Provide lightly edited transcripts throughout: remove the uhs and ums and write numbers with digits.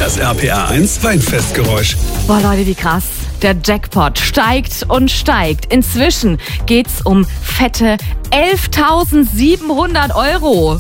Das RPR1 Weinfestgeräusch. Boah Leute, wie krass. Der Jackpot steigt und steigt. Inzwischen geht's um fette 11.700 €.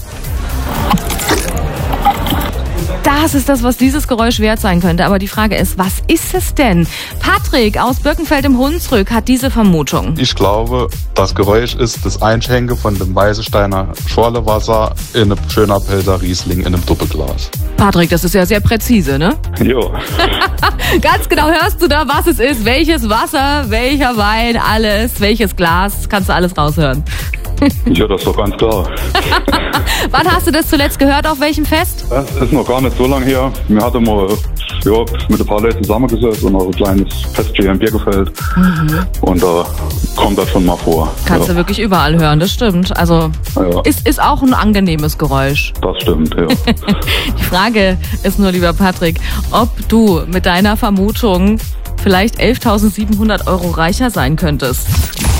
Das ist das, was dieses Geräusch wert sein könnte. Aber die Frage ist, was ist es denn? Patrick aus Birkenfeld im Hunsrück hat diese Vermutung. Ich glaube, das Geräusch ist das Einschenken von dem Weißesteiner Schorlewasser in einem schöner Pelzer Riesling in einem Doppelglas. Patrick, das ist ja sehr präzise, ne? Jo. Ganz genau hörst du da, was es ist, welches Wasser, welcher Wein, alles, welches Glas, kannst du alles raushören. Ja, das ist doch ganz klar. Wann hast du das zuletzt gehört, auf welchem Fest? Das ist noch gar nicht so lange her. Wir hatten mal mit ein paar Leuten zusammengesessen und noch ein kleines Fest hier in Birkenfeld. Und da kommt das schon mal vor. Kannst du wirklich überall hören, das stimmt. Also ist auch ein angenehmes Geräusch. Das stimmt, ja. Die Frage ist nur, lieber Patrick, ob du mit deiner Vermutung vielleicht 11.700 € reicher sein könntest.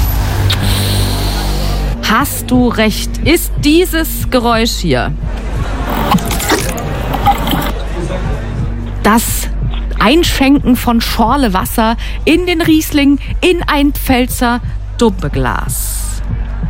Hast du recht? Ist dieses Geräusch hier das Einschenken von Schorlewasser in den Riesling in ein Pfälzer Doppelglas?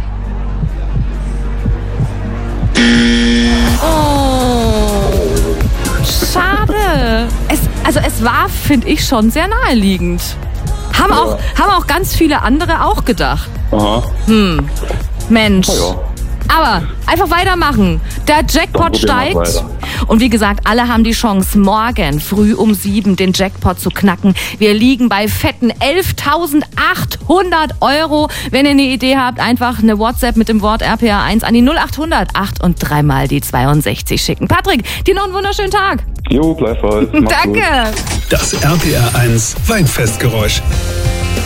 Oh, schade. Es war, finde ich, schon sehr naheliegend. Haben auch ganz viele andere auch gedacht. Aha. Mensch. Ja. Aber einfach weitermachen. Der Jackpot steigt. Und wie gesagt, alle haben die Chance, morgen früh um 7 den Jackpot zu knacken. Wir liegen bei fetten 11.800 €. Wenn ihr eine Idee habt, einfach eine WhatsApp mit dem Wort RPR1 an die 0800 8 und 3 mal die 62 schicken. Patrick, dir noch einen wunderschönen Tag. Jo, gleichfalls. Danke. Das RPR1 Weinfestgeräusch.